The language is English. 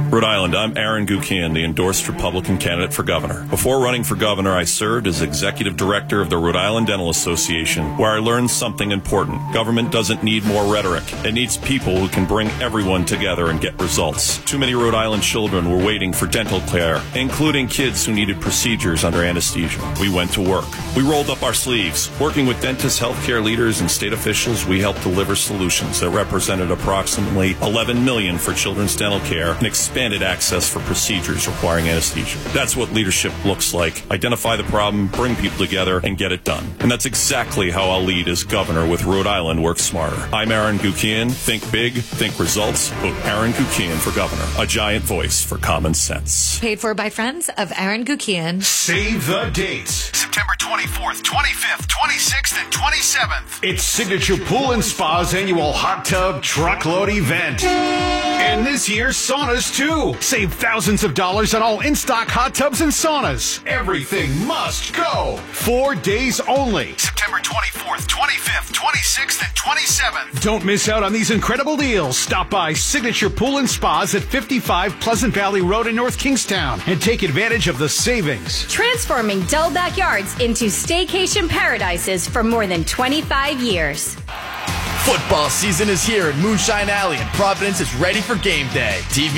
Rhode Island, I'm Aaron Gukian, the endorsed Republican candidate for governor. Before running for governor, I served as executive director of the Rhode Island Dental Association, where I learned something important. Government doesn't need more rhetoric. It needs people who can bring everyone together and get results. Too many Rhode Island children were waiting for dental care, including kids who needed procedures under anesthesia. We went to work. We rolled up our sleeves. Working with dentists, healthcare leaders, and state officials, we helped deliver solutions that represented approximately $11 million for children's dental care and expanded access for procedures requiring anesthesia. That's what leadership looks like. Identify the problem, bring people together, and get it done. And that's exactly how I'll lead as governor with Rhode Island Work Smarter. I'm Aaron Gukian. Think big, think results. Vote Aaron Gukian for governor. A giant voice for common sense. Paid for by friends of Aaron Gukian. Save the dates. September 24th, 25th, 26th, and 27th. It's Signature Pool and Spa's annual hot tub truckload event. And this year, saunas too. Save thousands of dollars on all in-stock hot tubs and saunas. Everything must go. 4 days only. September 24th, 25th, 26th, and 27th. Don't miss out on these incredible deals. Stop by Signature Pool and Spas at 55 Pleasant Valley Road in North Kingstown and take advantage of the savings. Transforming dull backyards into staycation paradises for more than 25 years. Football season is here at Moonshine Alley, and Providence is ready for game day. TV